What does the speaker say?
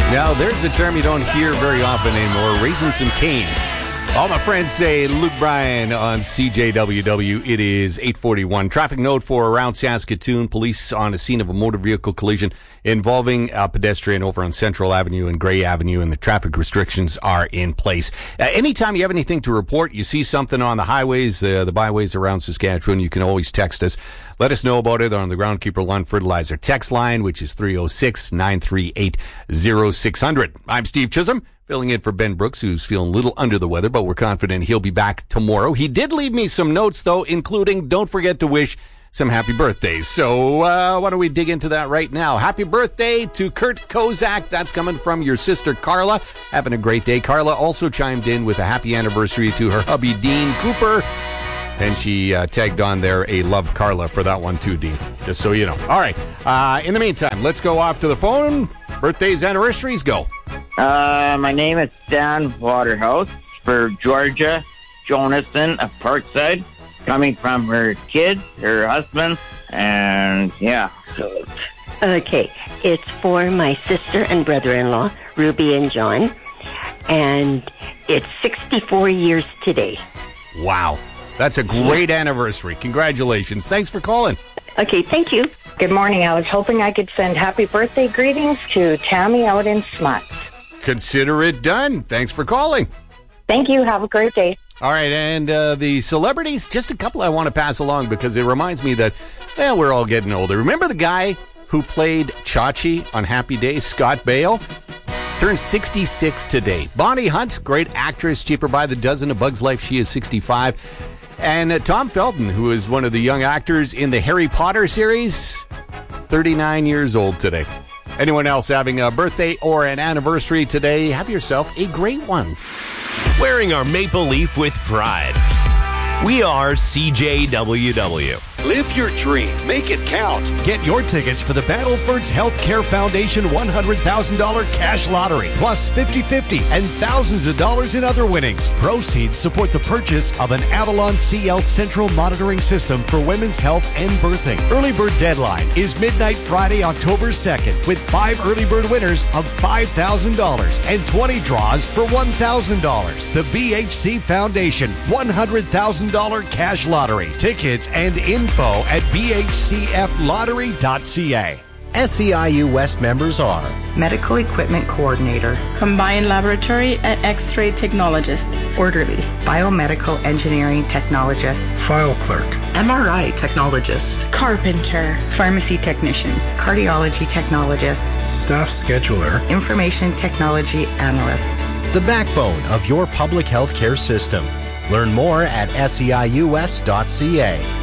Now, there's a term you don't hear very often anymore, raising some cane. All my friends say Luke Bryan on CJWW. It is 8:41. Traffic note for around Saskatoon. Police on a scene of a motor vehicle collision involving a pedestrian over on Central Avenue and Gray Avenue, and the traffic restrictions are in place. Anytime you have anything to report, you see something on the highways, the byways around Saskatchewan, you can always text us. Let us know about it on the Groundkeeper Lawn Fertilizer text line, which is 306-938-0600. I'm Steve Chisholm, filling in for Ben Brooks, who's feeling a little under the weather, but we're confident he'll be back tomorrow. He did leave me some notes, though, including don't forget to wish some happy birthdays. So why don't we dig into that right now? Happy birthday to Kurt Kozak. That's coming from your sister Carla. Having a great day. Carla also chimed in with a happy anniversary to her hubby, Dean Cooper. And she tagged on there a love Carla for that one too, Dean, just so you know. All right. In the meantime, let's go off to the phone. Birthdays, anniversaries, go. My name is Dan Waterhouse for Georgia Jonathan of Parkside, coming from her kids, her husband, and yeah. Okay, it's for my sister and brother-in-law, Ruby and John, and it's 64 years today. Wow. That's a great anniversary. Congratulations. Thanks for calling. Okay, thank you. Good morning. I was hoping I could send happy birthday greetings to Tammy out in Smuts. Consider it done. Thanks for calling. Thank you. Have a great day. All right, and the celebrities, just a couple I want to pass along because it reminds me that, well, we're all getting older. Remember the guy who played Chachi on Happy Days, Scott Baio? Turned 66 today. Bonnie Hunt, great actress, cheaper by the dozen. A Bug's Life, she is 65. And Tom Felton, who is one of the young actors in the Harry Potter series, 39 years old today. Anyone else having a birthday or an anniversary today, have yourself a great one. Wearing our maple leaf with pride. We are CJWW. Live your dream. Make it count. Get your tickets for the Battlefords Healthcare Foundation $100,000 cash lottery, plus 50-50 and thousands of dollars in other winnings. Proceeds support the purchase of an Avalon CL central monitoring system for women's health and birthing. Early bird deadline is midnight Friday, October 2nd, with 5 early bird winners of $5,000 and 20 draws for $1,000. The BHC Foundation $100,000 cash lottery. Tickets and info at bhcflottery.ca. SEIU West members are Medical Equipment Coordinator, Combined Laboratory and X-Ray Technologist, Orderly, Biomedical Engineering Technologist, File Clerk, MRI Technologist, Carpenter, Pharmacy Technician, Cardiology Technologist, Staff Scheduler, Information Technology Analyst. the backbone of your public health care system. Learn more at seius.ca.